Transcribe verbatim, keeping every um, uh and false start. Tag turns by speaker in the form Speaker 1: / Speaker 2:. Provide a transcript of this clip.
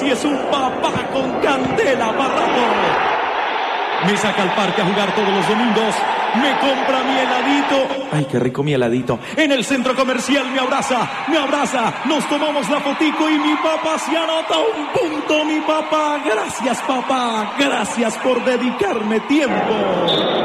Speaker 1: si es un papá con candela para rato. Me saca al parque a jugar todos los domingos. Me compra mi heladito. Ay, qué rico mi heladito. En el centro comercial me abraza, me abraza. Nos tomamos la fotico y mi papá se anota un punto, mi papá. Gracias, papá. Gracias por dedicarme tiempo.